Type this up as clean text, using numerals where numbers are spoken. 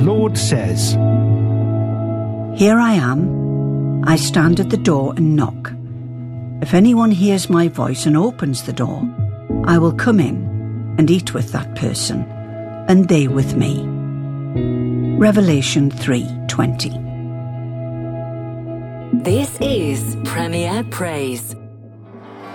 Lord says, "Here I am. I stand at the door and knock. If anyone hears my voice and opens the door, I will come in and eat with that person, and they with me." Revelation 3:20. This is Premier Praise.